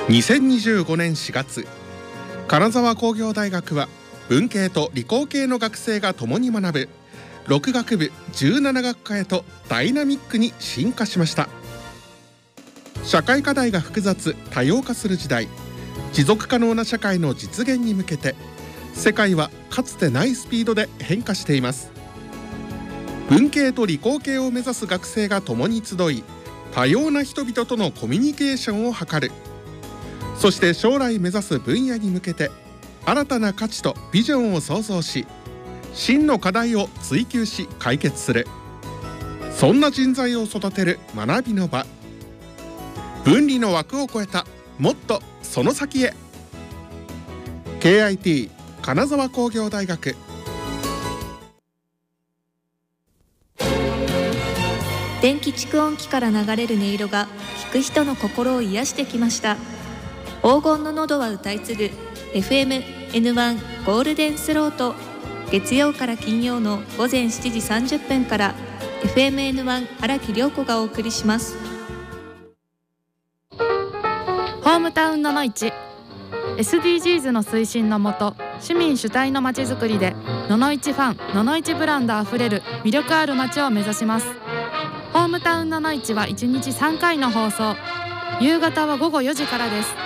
2025年4月、金沢工業大学は文系と理工系の学生が共に学ぶ6学部17学科へとダイナミックに進化しました。社会課題が複雑多様化する時代、持続可能な社会の実現に向けて世界はかつてないスピードで変化しています。文系と理工系を目指す学生が共に集い、多様な人々とのコミュニケーションを図る。そして将来目指す分野に向けて新たな価値とビジョンを創造し、真の課題を追求し解決する。そんな人材を育てる学びの場。分離の枠を超えたもっとその先へ。 KIT 金沢工業大学。 電気蓄音機から流れる音色が聞く人の心を癒してきました。黄金の喉は歌い継ぐ FM-N1 ゴールデンスロート、月曜から金曜の午前7時30分から FM-N1 荒木涼子がお送りします。 ホームタウンののいち SDGs の推進のもと、市民主体のまちづくりでののいちファン、ののいちブランドあふれる魅力ある街を目指します。ホームタウンののいちは1日3回の放送、夕方は午後4時からです。